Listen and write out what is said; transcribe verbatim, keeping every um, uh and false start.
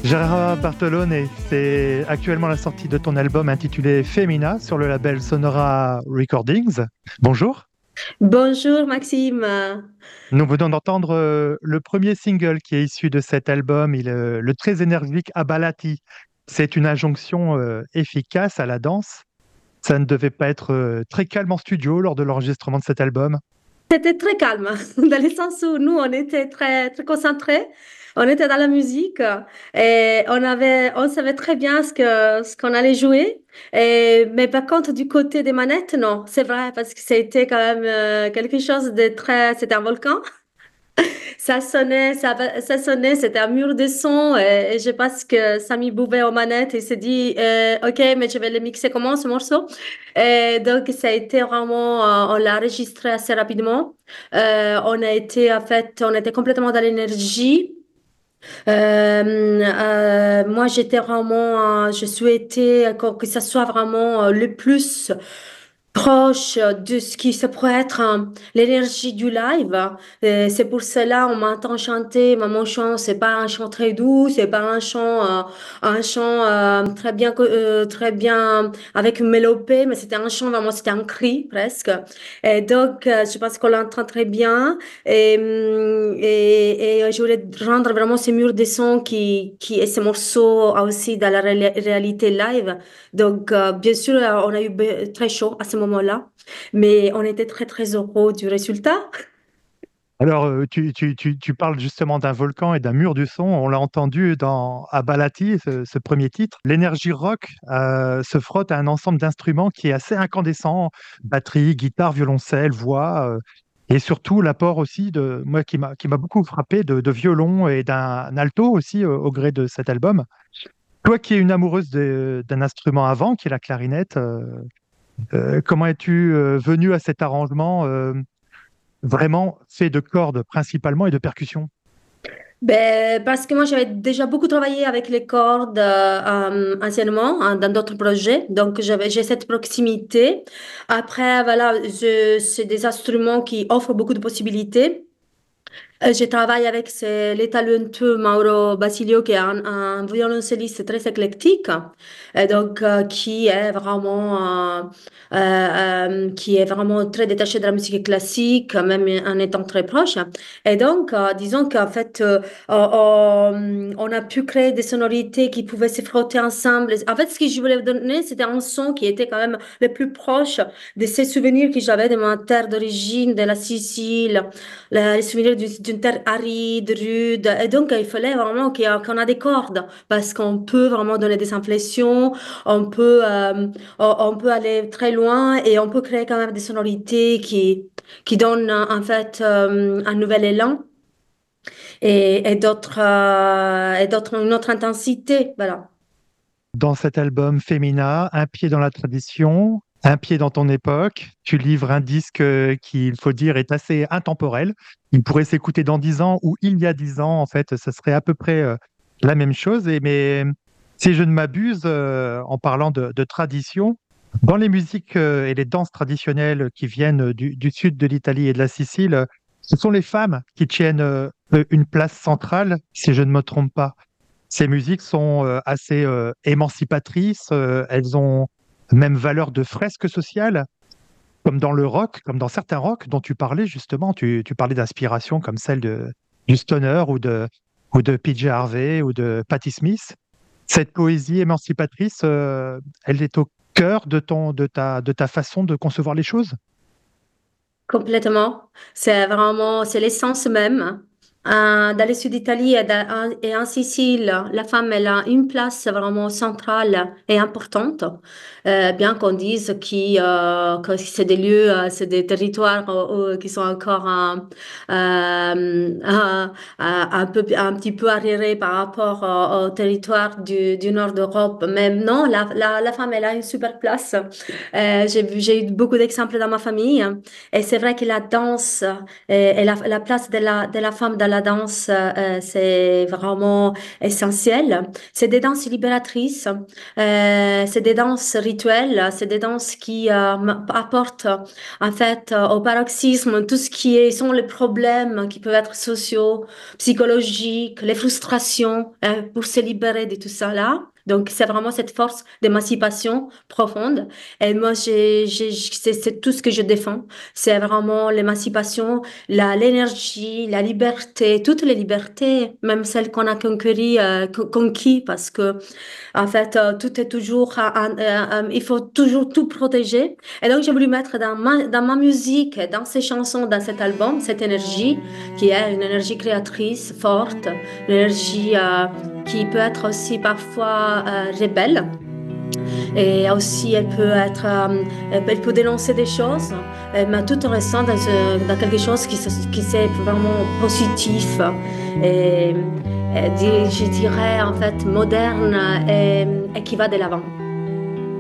Gérard Bartolone, c'est actuellement la sortie de ton album intitulé Femina sur le label Sonora Recordings. Bonjour. Bonjour Maxime. Nous venons d'entendre euh, le premier single qui est issu de cet album, il, euh, le très énergique Abalati. C'est une injonction euh, efficace à la danse. Ça ne devait pas être euh, très calme en studio lors de l'enregistrement de cet album. C'était très calme, dans le sens où nous, on était très, très concentrés, on était dans la musique et on avait, on savait très bien ce que, ce qu'on allait jouer. Et, mais par contre, du côté des manettes, non, c'est vrai, parce que c'était quand même euh, quelque chose de très, c'était un volcan. Ça sonnait, ça, ça sonnait, c'était un mur de son et, et je pense que Samy Bouvet aux manettes il s'est dit euh, ok mais je vais le mixer comment ce morceau et donc ça a été vraiment euh, on l'a enregistré assez rapidement. Euh, on a été en fait on était complètement dans l'énergie. Euh, euh, moi, j'étais vraiment, euh, je souhaitais que, que ça soit vraiment euh, le plus proche de ce qui ça pourrait être euh, l'énergie du live. Euh, c'est pour cela on m'entend chanter, mais mon chant c'est pas un chant très doux, c'est pas un chant, euh, un chant euh, très bien, co- euh, très bien avec une mélopée, mais c'était un chant vraiment, c'était un cri presque. Et donc, euh, je pense qu'on l'entend très bien. Et, hum, et, et je voulais rendre vraiment ce mur de son qui, qui et ces morceaux aussi dans la réa- réalité live. Donc, euh, bien sûr, euh, on a eu be- très chaud à ce moment-là, mais on était très, très heureux du résultat. Alors, euh, tu, tu- tu- tu parles justement d'un volcan et d'un mur du son. On l'a entendu dans Abalati, ce, ce premier titre. L'énergie rock euh, se frotte à un ensemble d'instruments qui est assez incandescent. Batterie, guitare, violoncelle, voix. euh, et surtout l'apport aussi de moi qui m'a qui m'a beaucoup frappé de, de violon et d'un alto aussi euh, au gré de cet album. Toi qui es une amoureuse de- d'un instrument avant, qui est la clarinette, euh, euh, comment es-tu euh, venue à cet arrangement euh, vraiment fait de cordes principalement et de percussions? Ben, parce que moi, j'avais déjà beaucoup travaillé avec les cordes euh, euh, anciennement hein, dans d'autres projets, donc j'avais, j'ai cette proximité. Après, voilà, je, c'est des instruments qui offrent beaucoup de possibilités. Euh, Je travaille avec ce- le talentueux Mauro Basilio, qui est un, un violoncelliste très éclectique, et donc euh, qui est vraiment, euh, euh, euh, qui est vraiment très détaché de la musique classique, même en étant très proche. Et donc, euh, disons qu'en fait, euh, on, on a pu créer des sonorités qui pouvaient se frotter ensemble. En fait, ce que je voulais donner, c'était un son qui était quand même le plus proche de ces souvenirs que j'avais de ma terre d'origine, de la Sicile, la- les souvenirs du- d'une terre aride, rude. Et donc, il fallait vraiment qu'il y a- qu'on a des cordes parce qu'on peut vraiment donner des inflexions, on peut, euh, on, on peut aller très loin et on peut créer quand même des sonorités qui, qui donnent euh, en fait euh, un nouvel élan et, et d'autres, euh, et d'autres, une autre intensité. Voilà. Dans cet album Femina, un pied dans la tradition, un pied dans ton époque, tu livres un disque euh, qui, il faut dire, est assez intemporel. Il pourrait s'écouter dans dix ans ou il y a dix ans, en fait, ce serait à peu près euh, la même chose. Et, mais si je ne m'abuse, euh, en parlant de, de tradition, dans les musiques euh, et les danses traditionnelles qui viennent du, du sud de l'Italie et de la Sicile, euh, ce sont les femmes qui tiennent euh, une place centrale, si je ne me trompe pas. Ces musiques sont euh, assez euh, émancipatrices, euh, elles ont même valeur de fresque sociale, comme dans le rock, comme dans certains rocks dont tu parlais justement. Tu, tu parlais d'inspiration comme celle de, du Stoner ou de, ou de P J Harvey ou de Patti Smith. Cette poésie émancipatrice, euh, elle est au cœur de ton, de ta, de ta façon de concevoir les choses. Complètement. C'est vraiment, c'est l'essence même. Euh, dans le sud d'Italie et, dans- et en Sicile, la femme, elle a une place vraiment centrale et importante. Euh, bien qu'on dise qui, euh, que c'est des lieux, euh, c'est des territoires euh, euh, qui sont encore un, euh, un, un peu, un petit peu arriérés par rapport euh, au territoire du, du nord d'Europe. Mais non, la, la, la femme, elle a une super place. Euh, j'ai vu, j'ai eu beaucoup d'exemples dans ma famille. Et c'est vrai que la danse euh, et la, la place de la, de la femme dans la danse, euh, c'est vraiment essentiel. C'est des danses libératrices, euh, c'est des danses rituelles, c'est des danses qui euh, m- apportent en fait euh, au paroxysme tout ce qui est, sont les problèmes qui peuvent être sociaux, psychologiques, les frustrations, euh, pour se libérer de tout ça là. Donc, c'est vraiment cette force d'émancipation profonde. Et moi, j'ai, j'ai, c'est, c'est tout ce que je défends. C'est vraiment l'émancipation, la, l'énergie, la liberté, toutes les libertés, même celles qu'on a conquéries, euh, con- conquis, parce que en fait, euh, tout est toujours, euh, euh, euh, il faut toujours tout protéger. Et donc, j'ai voulu mettre dans ma, dans ma musique, dans ces chansons, dans cet album, cette énergie qui est une énergie créatrice, forte, une énergie euh, qui peut être aussi parfois euh, rebelle. Et aussi, elle peut être, euh, elle peut dénoncer des choses, euh, mais tout en restant dans, euh, dans quelque chose qui, se- qui c'est vraiment positif et, et di- je dirais en fait moderne et, et qui va de l'avant.